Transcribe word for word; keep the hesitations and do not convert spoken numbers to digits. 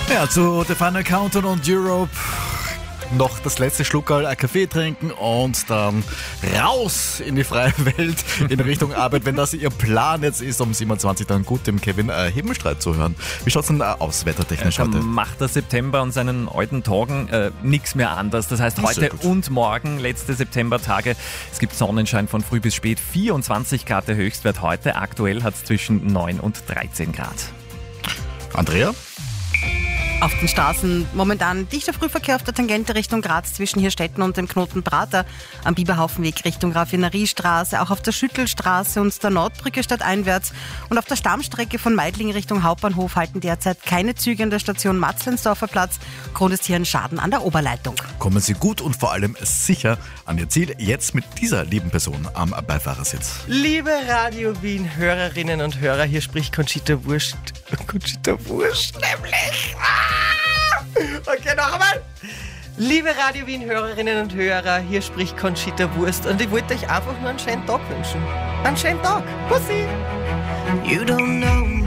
Ja, zu The Final Countdown und Europe. Noch das letzte Schluckerl, ein Kaffee trinken und dann raus in die freie Welt in Richtung Arbeit, wenn das Ihr Plan jetzt ist, um siebenundzwanzig dann gut dem Kevin äh, Himmelstreit zu hören. Wie schaut es denn aus, wettertechnisch Ja, heute? Macht der September an seinen alten Tagen äh, nichts mehr anders. Das heißt, heute und morgen, letzte Septembertage, es gibt Sonnenschein von früh bis spät, vierundzwanzig Grad der Höchstwert heute. Aktuell hat es zwischen neun und dreizehn Grad. Andrea? Auf den Straßen momentan dichter Frühverkehr auf der Tangente Richtung Graz zwischen Hirstetten und dem Knoten Prater, am Biberhaufenweg Richtung Raffineriestraße, auch auf der Schüttelstraße und der Nordbrücke stadteinwärts und auf der Stammstrecke von Meidling Richtung Hauptbahnhof halten derzeit keine Züge an der Station Matzleinsdorfer Platz. Grund ist hier ein Schaden an der Oberleitung. Kommen Sie gut und vor allem sicher an Ihr Ziel, jetzt mit dieser lieben Person am Beifahrersitz. Liebe Radio Wien Hörerinnen und Hörer, hier spricht Conchita Wurst. Conchita Wurst, nämlich. Okay, noch einmal. Liebe Radio Wien Hörerinnen und Hörer, hier spricht Conchita Wurst und ich wollte euch einfach nur einen schönen Tag wünschen. Einen schönen Tag. Pussy. You don't know